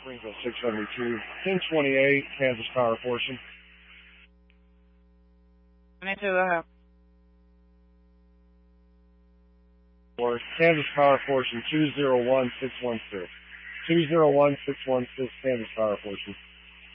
Greenville 672, 1028, Kansas Power Portion. 22, go ahead. Or Kansas Power Portion 201616. 201616, Kansas Power Portion.